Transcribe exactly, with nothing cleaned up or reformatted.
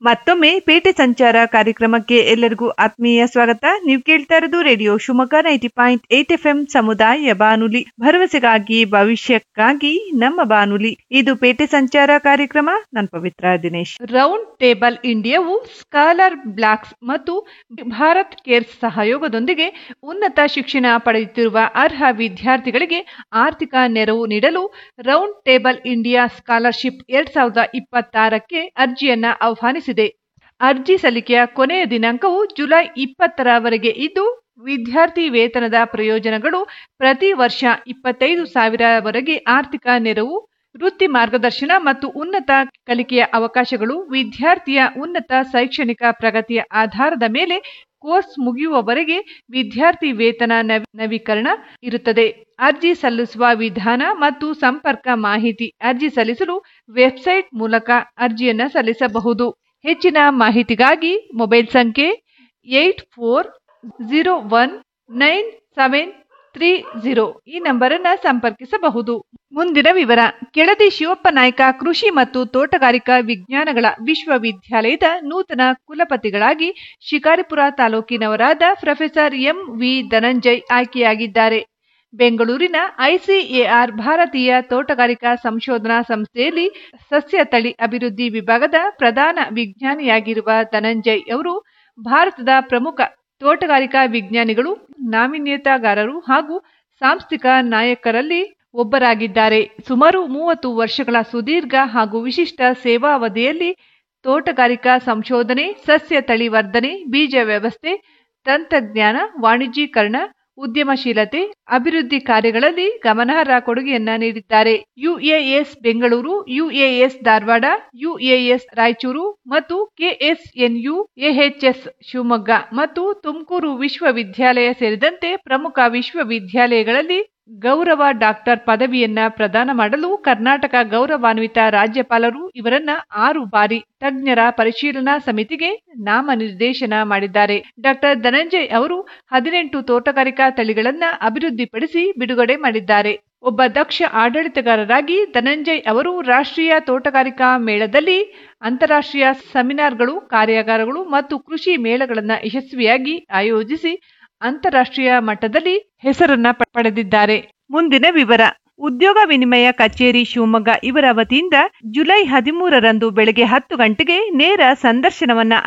ಮತ್ತೊಮ್ಮೆ ಪೇಟೆ ಸಂಚಾರ ಕಾರ್ಯಕ್ರಮಕ್ಕೆ ಎಲ್ಲರಿಗೂ ಆತ್ಮೀಯ ಸ್ವಾಗತ. ನೀವು ಕೇಳ್ತಾ ಇರೋದು radio Shivamogga ninety point eight F M ಸಮುದಾಯ ಬಾನುಲಿ, ಭರವಸೆಗಾಗಿ ಭವಿಷ್ಯಕ್ಕಾಗಿ ನಮ್ಮ ಬಾನುಲಿ. ಇದು ಪೇಟೆ ಸಂಚಾರ ಕಾರ್ಯಕ್ರಮ. ನಾನು ಪವಿತ್ರ Dinesh. Round table ಇಂಡಿಯಾವು scholar blocks ಮತ್ತು ಭಾರತ್ ಕೇರ್ಸ್ ಸಹಯೋಗದೊಂದಿಗೆ ಉನ್ನತ ಶಿಕ್ಷಣ ಪಡೆಯುತ್ತಿರುವ ಅರ್ಹ ವಿದ್ಯಾರ್ಥಿಗಳಿಗೆ ಆರ್ಥಿಕ ನೆರವು ನೀಡಲು ರೌಂಡ್ ಟೇಬಲ್ ಇಂಡಿಯಾ ಸ್ಕಾಲರ್ಶಿಪ್ ಎರಡ್ ಸಾವಿರದ ಇಪ್ಪತ್ತಾರಕ್ಕೆ ಅರ್ಜಿಯನ್ನ ಆಹ್ವಾನಿಸಿದೆ. ಅರ್ಜಿ ಸಲ್ಲಿಕೆಯ ಕೊನೆಯ ದಿನಾಂಕವು ಜುಲೈ ಇಪ್ಪತ್ತರವರೆಗೆ ಇದ್ದು, ವಿದ್ಯಾರ್ಥಿ ವೇತನದ ಪ್ರಯೋಜನಗಳು ಪ್ರತಿ ವರ್ಷ ಇಪ್ಪತ್ತೈದು ಸಾವಿರವರೆಗೆ ಆರ್ಥಿಕ ನೆರವು, ವೃತ್ತಿ ಮಾರ್ಗದರ್ಶನ ಮತ್ತು ಉನ್ನತ ಕಲಿಕೆಯ ಅವಕಾಶಗಳು, ವಿದ್ಯಾರ್ಥಿಯ ಉನ್ನತ ಶೈಕ್ಷಣಿಕ ಪ್ರಗತಿಯ ಆಧಾರದ ಮೇಲೆ ಕೋರ್ಸ್ ಮುಗಿಯುವವರೆಗೆ ವಿದ್ಯಾರ್ಥಿ ವೇತನ ನವೀಕರಣ ಇರುತ್ತದೆ. ಅರ್ಜಿ ಸಲ್ಲಿಸುವ ವಿಧಾನ ಮತ್ತು ಸಂಪರ್ಕ ಮಾಹಿತಿ. ಅರ್ಜಿ ಸಲ್ಲಿಸಲು ವೆಬ್ಸೈಟ್ ಮೂಲಕ ಅರ್ಜಿಯನ್ನು ಸಲ್ಲಿಸಬಹುದು. ಹೆಚ್ಚಿನ ಮಾಹಿತಿಗಾಗಿ ಮೊಬೈಲ್ ಸಂಖ್ಯೆ eight four zero one nine seven three zero ಈ ನಂಬರನ್ನು ಸಂಪರ್ಕಿಸಬಹುದು. ಮುಂದಿನ ವಿವರ. ಕೆಳದಿ ಶಿವಪ್ಪ ನಾಯ್ಕ ಕೃಷಿ ಮತ್ತು ತೋಟಗಾರಿಕಾ ವಿಜ್ಞಾನಗಳ ವಿಶ್ವವಿದ್ಯಾಲಯದ ನೂತನ ಕುಲಪತಿಗಳಾಗಿ Shikaripura ತಾಲೂಕಿನವರಾದ professor M V Dhananjay ಆಯ್ಕೆಯಾಗಿದ್ದಾರೆ. ಬೆಂಗಳೂರಿನ ಐಸಿಎಆರ್ ಭಾರತೀಯ ತೋಟಗಾರಿಕಾ ಸಂಶೋಧನಾ ಸಂಸ್ಥೆಯಲ್ಲಿ ಸಸ್ಯ ತಳಿ ಅಭಿವೃದ್ಧಿ ವಿಭಾಗದ ಪ್ರಧಾನ ವಿಜ್ಞಾನಿಯಾಗಿರುವ ಧನಂಜಯ್ ಅವರು ಭಾರತದ ಪ್ರಮುಖ ತೋಟಗಾರಿಕಾ ವಿಜ್ಞಾನಿಗಳು, ನಾವೀನ್ಯತಾಗಾರರು ಹಾಗೂ ಸಾಂಸ್ಥಿಕ ನಾಯಕರಲ್ಲಿ ಒಬ್ಬರಾಗಿದ್ದಾರೆ. ಸುಮಾರು ಮೂವತ್ತು ವರ್ಷಗಳ ಸುದೀರ್ಘ ಹಾಗೂ ವಿಶಿಷ್ಟ ಸೇವಾವಧಿಯಲ್ಲಿ ತೋಟಗಾರಿಕಾ ಸಂಶೋಧನೆ, ಸಸ್ಯ ತಳಿ ವರ್ಧನೆ, ಬೀಜ ವ್ಯವಸ್ಥೆ, ತಂತ್ರಜ್ಞಾನ, ವಾಣಿಜ್ಯೀಕರಣ, ಉದ್ಯಮಶೀಲತೆ, ಅಭಿವೃದ್ಧಿ ಕಾರ್ಯಗಳಲ್ಲಿ ಗಮನಾರ್ಹ ಕೊಡುಗೆಯನ್ನ ನೀಡಿದ್ದಾರೆ. UAS Bengaluru, UAS Dharwad, UAS Raichur ಮತ್ತು ಕೆಎಸ್ಎನ್ಯು ಎಎಚ್ಎಸ್ ಶಿವಮೊಗ್ಗ ಮತ್ತು ತುಮಕೂರು ವಿಶ್ವವಿದ್ಯಾಲಯ ಸೇರಿದಂತೆ ಪ್ರಮುಖ ವಿಶ್ವವಿದ್ಯಾಲಯಗಳಲ್ಲಿ ಗೌರವ ಡಾಕ್ಟರ್ ಪದವಿಯನ್ನ ಪ್ರದಾನ ಮಾಡಲು ಕರ್ನಾಟಕ ಗೌರವಾನ್ವಿತ ರಾಜ್ಯಪಾಲರು ಇವರನ್ನ ಆರು ಬಾರಿ ತಜ್ಞರ ಪರಿಶೀಲನಾ ಸಮಿತಿಗೆ ನಾಮನಿರ್ದೇಶನ ಮಾಡಿದ್ದಾರೆ. ಡಾಕ್ಟರ್ ಧನಂಜಯ್ ಅವರು ಹದಿನೆಂಟು ತೋಟಗಾರಿಕಾ ತಳಿಗಳನ್ನ ಅಭಿವೃದ್ಧಿಪಡಿಸಿ ಬಿಡುಗಡೆ ಮಾಡಿದ್ದಾರೆ. ಒಬ್ಬ ದಕ್ಷ ಆಡಳಿತಗಾರರಾಗಿ ಧನಂಜಯ್ ಅವರು ರಾಷ್ಟ್ರೀಯ ತೋಟಗಾರಿಕಾ ಮೇಳದಲ್ಲಿ ಅಂತಾರಾಷ್ಟ್ರೀಯ ಸೆಮಿನಾರ್ಗಳು, ಕಾರ್ಯಾಗಾರಗಳು ಮತ್ತು ಕೃಷಿ ಮೇಳಗಳನ್ನು ಯಶಸ್ವಿಯಾಗಿ ಆಯೋಜಿಸಿ ಅಂತಾರಾಷ್ಟ್ರೀಯ ಮಟ್ಟದಲ್ಲಿ ಹೆಸರನ್ನ ಪಡೆದಿದ್ದಾರೆ. ಮುಂದಿನ ವಿವರ. ಉದ್ಯೋಗ ವಿನಿಮಯ ಕಚೇರಿ ಶಿವಮೊಗ್ಗ ಇವರ ವತಿಯಿಂದ ಜುಲೈ ಹದಿಮೂರರಂದು ಬೆಳಗ್ಗೆ ಹತ್ತು ಗಂಟೆಗೆ ನೇರ ಸಂದರ್ಶನವನ್ನ